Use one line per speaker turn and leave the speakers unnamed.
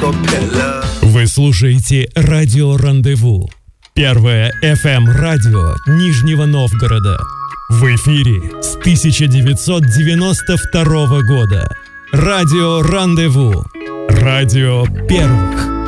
капелла.
Вы слушаете радио «Рандеву». Первое FM-радио Нижнего Новгорода. В эфире с 1992 года. Радио «Рандеву». Радио первых.